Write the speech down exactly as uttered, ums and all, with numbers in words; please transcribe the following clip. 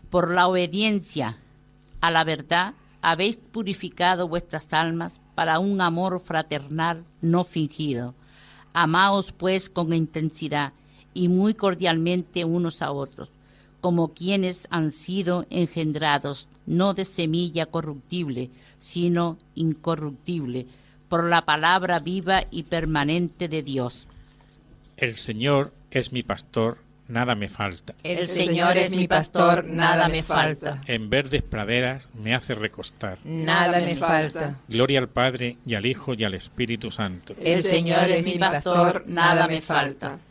Por la obediencia a la verdad habéis purificado vuestras almas para un amor fraternal no fingido. Amaos pues con intensidad y muy cordialmente unos a otros, como quienes han sido engendrados no de semilla corruptible, sino incorruptible, por la palabra viva y permanente de Dios. El Señor es mi pastor, nada me falta. El Señor es mi pastor, nada me falta. En verdes praderas me hace recostar. Nada me falta. Gloria al Padre, y al Hijo, y al Espíritu Santo. El Señor es mi pastor, nada me falta.